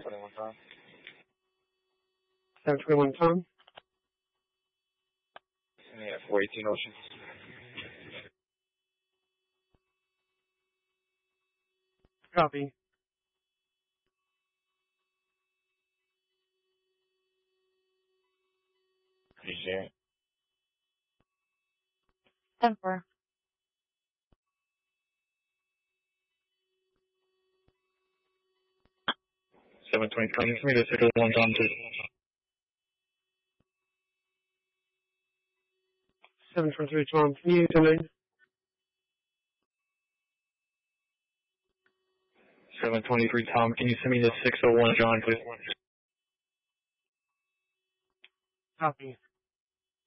721 Tom. 721 Tom. Yeah, 418 Ocean. Copy. Appreciate it. 10-4. 723, can you give me the 601 Tom, please? 723 Tom, can you come in? 723 Tom, can you send me the 601 John, please? Copy.